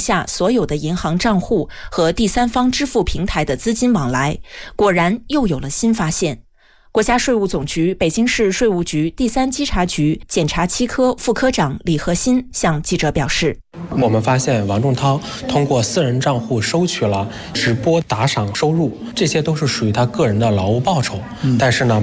下所有的银行账户和第三方支付平台的资金往来，果然又有了新发现。国家税务总局北京市税务局第三稽查局检察七科副科长李和新向记者表示， 我们发现王仲涛通过私人账户收取了直播打赏收入，这些都是属于他个人的劳务报酬，但是呢